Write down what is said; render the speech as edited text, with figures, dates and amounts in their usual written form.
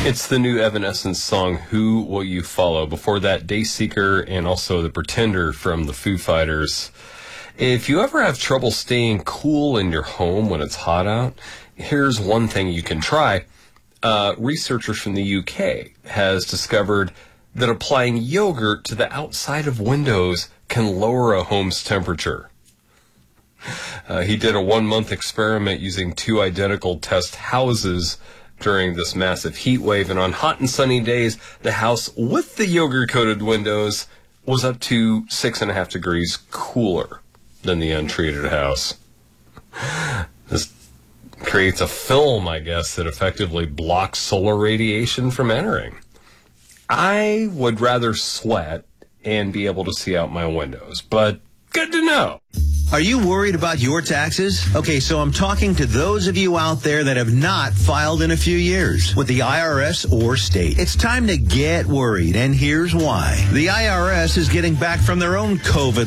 It's the new Evanescence song, Who Will You Follow? Before that, Dayseeker and also The Pretender from the Foo Fighters. If you ever have trouble staying cool in your home when it's hot out, here's one thing you can try. Researchers from the UK has discovered that applying yogurt to the outside of windows can lower a home's temperature. He did a 1-month experiment using 2 identical test houses during this massive heat wave, and on hot and sunny days, the house with the yogurt-coated windows was up to 6.5 degrees cooler than the untreated house. This creates a film, I guess, that effectively blocks solar radiation from entering. I would rather sweat and be able to see out my windows, but good to know. Are you worried about your taxes? Okay, so I'm talking to those of you out there that have not filed in a few years with the IRS or state. It's time to get worried, and here's why. The IRS is getting back from their own COVID